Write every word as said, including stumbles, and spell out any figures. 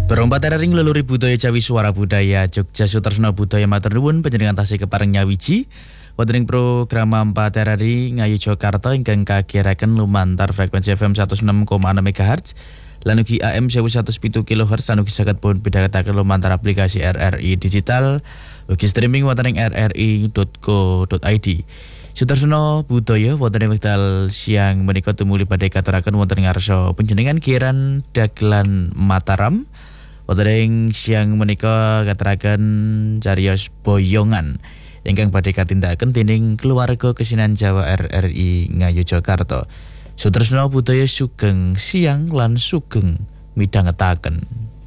Berompat ring leluri budaya Jawi Suara Budaya Jogja Sutresna Budaya Matur nuwun panjenengan tasih kepareng nyawiji wonten ing program empat ring ngayu Jakarta ingkang kagiraken lumantar frekuensi F M seratus enam koma enam megahertz lan ugi A M seratus pitu kilohertz lan ugi saged pun bidhangetaken lumantar aplikasi R R I digital ugi streaming wonten ing r r i dot co dot i d. Sutresna Budaya wonten ing wekdal siang menika tumuli badhe katuraken wonten ing ngarsa panjenengan kiran dagelan Mataram. Wonten siang menika katuraken cariyos boyongan ingkang badhe katindakaken dening keluarga Kesinan Jawa R R I Ngayu Jakarta. Sutresna Budaya sugeng siang lan sugeng midhangetaken.